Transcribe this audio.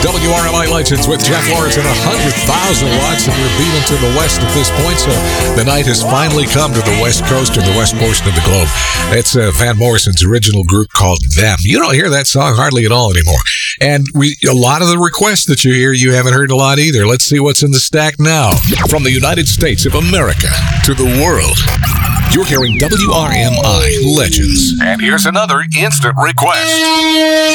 WRMI Legends with Jeff Lawrence at 100,000 watts, and we're beaming to the west at this point, so the night has finally come to the west coast or the west portion of the globe. It's Van Morrison's original group called Them. You don't hear that song hardly at all anymore. And a lot of the requests that you hear, you haven't heard a lot either. Let's see what's in the stack now. From the United States of America to the world, you're hearing WRMI Legends. And here's another instant request.